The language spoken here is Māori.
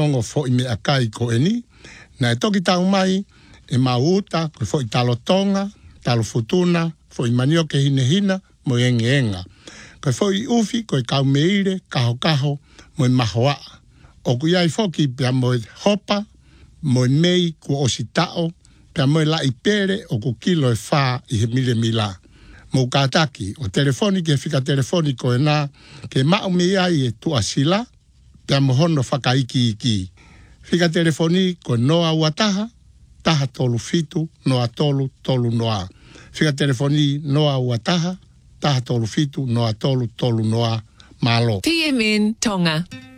ongo fo i me akai ko eni. Na e toki tau mai, e mauta, ko fo i talo tonga, talo futuna, fo i manio ke hina, mo enga. Ko fo i ufi, ko i kau meire, kaho, mo i mahoa. O ku iai foki pia mo i hopa, mo i mei ku ositao, pia mo i la i pere o ku kilo e wha i he mila. Mo kātaki, o telefoni ke fika telefoni ko e nā, ke mao me ai e tu asila, pia mo hono whakaiki. Fika telefoni ko noa uataha, taha tolu fitu, noa tolu noa. Fika telefoni noa uataha, taha tolu fitu, noa tolu noa malo. TMN Tonga.